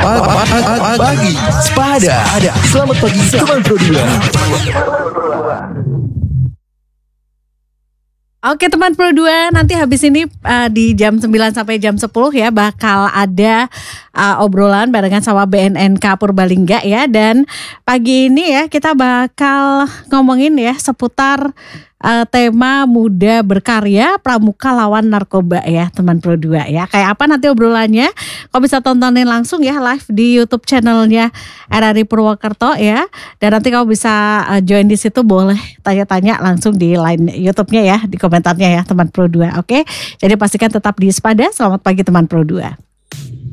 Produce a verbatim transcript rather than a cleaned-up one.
Pagi Sepada. Selamat pagi teman Pro dua. Oke teman Pro dua, nanti habis ini uh, di jam sembilan sampai jam sepuluh ya bakal ada uh, obrolan barengan sama B N N K Purbalingga ya. Dan pagi ini ya kita bakal ngomongin ya seputar uh, tema muda berkarya pramuka lawan narkoba ya teman Pro dua ya. Kayak apa nanti obrolannya? Kau bisa tontonin langsung ya live di YouTube channelnya R R I Purwokerto ya. Dan nanti kau bisa uh, join di situ, boleh tanya-tanya langsung di line YouTube-nya ya, di komentarnya ya teman Pro dua. Oke. Jadi pastikan tetap di Sepada. Selamat pagi teman Pro dua.